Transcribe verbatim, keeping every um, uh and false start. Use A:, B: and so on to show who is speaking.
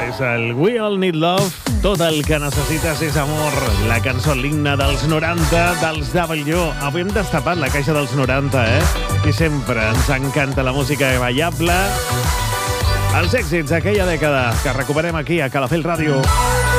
A: és el We All Need Love. Tot el que necessites és amor. La cançó, l'himne dels noranta, dels W. Avui hem destapat la caixa dels noranta, eh? I sempre ens encanta la música ballable. Els èxits d'aquella dècada que recuperem aquí a Calafell Ràdio.